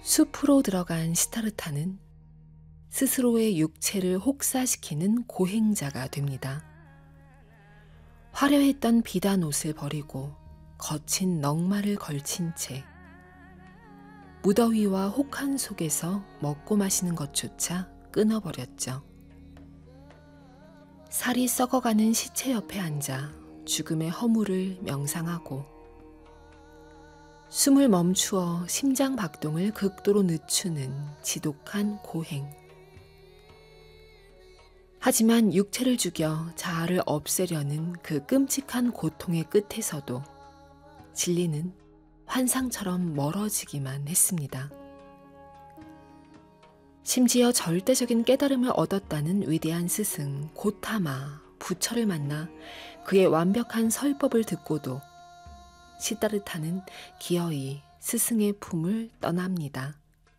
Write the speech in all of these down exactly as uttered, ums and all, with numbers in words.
숲으로 들어간 시타르타는 스스로의 육체를 혹사시키는 고행자가 됩니다. 화려했던 비단 옷을 버리고 거친 넉마를 걸친 채 무더위와 혹한 속에서 먹고 마시는 것조차 끊어버렸죠. 살이 썩어가는 시체 옆에 앉아 죽음의 허물을 명상하고 숨을 멈추어 심장 박동을 극도로 늦추는 지독한 고행. 하지만 육체를 죽여 자아를 없애려는 그 끔찍한 고통의 끝에서도 진리는 환상처럼 멀어지기만 했습니다. 심지어 절대적인 깨달음을 얻었다는 위대한 스승 고타마 부처를 만나 그의 완벽한 설법을 듣고도 시타르타는 기어이 스승의 품을 떠납니다.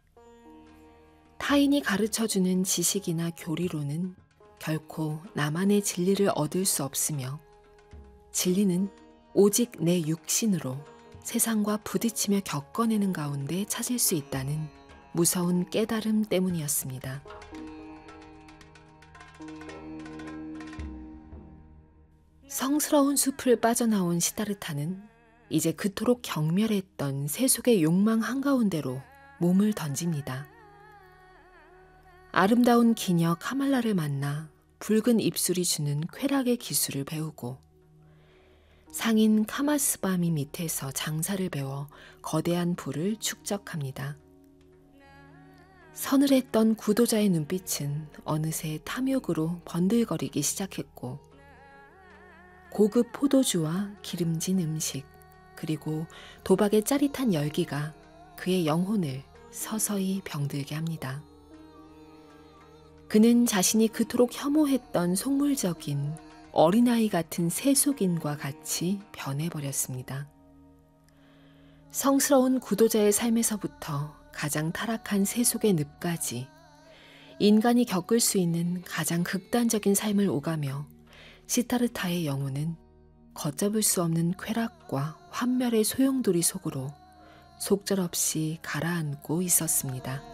타인이 가르쳐주는 지식이나 교리로는 결코 나만의 진리를 얻을 수 없으며 진리는 오직 내 육신으로 세상과 부딪히며 겪어내는 가운데 찾을 수 있다는 무서운 깨달음 때문이었습니다. 성스러운 숲을 빠져나온 시타르타는 이제 그토록 경멸했던 세속의 욕망 한가운데로 몸을 던집니다. 아름다운 기녀 카말라를 만나 붉은 입술이 주는 쾌락의 기술을 배우고 상인 카마스바미 밑에서 장사를 배워 거대한 부를 축적합니다. 서늘했던 구도자의 눈빛은 어느새 탐욕으로 번들거리기 시작했고 고급 포도주와 기름진 음식 그리고 도박의 짜릿한 열기가 그의 영혼을 서서히 병들게 합니다. 그는 자신이 그토록 혐오했던 속물적인 어린아이 같은 세속인과 같이 변해버렸습니다. 성스러운 구도자의 삶에서부터 가장 타락한 세속의 늪까지 인간이 겪을 수 있는 가장 극단적인 삶을 오가며 시타르타의 영혼은 걷잡을 수 없는 쾌락과 환멸의 소용돌이 속으로 속절없이 가라앉고 있었습니다.